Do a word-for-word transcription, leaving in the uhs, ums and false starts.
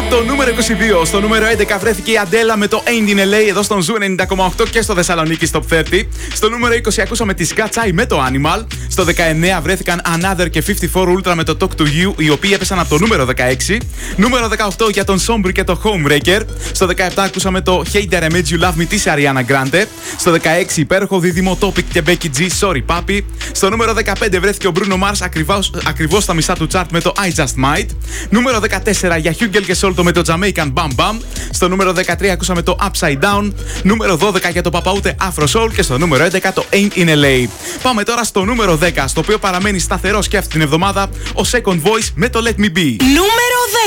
Το νούμερο είκοσι δύο. Στο νούμερο έντεκα βρέθηκε η Αντέλα με το Ain't in ελ έι εδώ στον Ζου ενενήντα κόμμα οκτώ και στο Θεσσαλονίκη Top τριάντα. Στο νούμερο είκοσι ακούσαμε τη Σκάτσάι με το Animal. Στο δεκαεννέα βρέθηκαν Another και πενήντα τέσσερα Ultra με το Talk to You, οι οποίοι έπεσαν από το νούμερο δεκαέξι. Νούμερο δεκαοκτώ για τον Sombri και το Homebreaker. Στο δεκαεπτά ακούσαμε το Hey There I Made You Love Me της Ariana Grande. Στο δεκαέξι υπέροχο δίδυμο Topic και Becky G, Sorry Papi. Στο νούμερο δεκαπέντε βρέθηκε ο Bruno Mars ακριβώς, ακριβώς στα μισά του chart με το I Just Might. Νούμερο δεκατέσσερα για Hugel και Solto με το Jamaican Bam Bam. Στο νούμερο δεκατρία ακούσαμε το Upside Down. Νούμερο δώδεκα για το Παπαούτε Afro Soul. Και στο νούμερο έντεκα το Ain't in ελ έι. Πάμε τώρα στο νούμερο δέκα, στο οποίο παραμένει σταθερός και αυτή την εβδομάδα ο Second Voice με το Let Me Be. Νούμερο δέκα.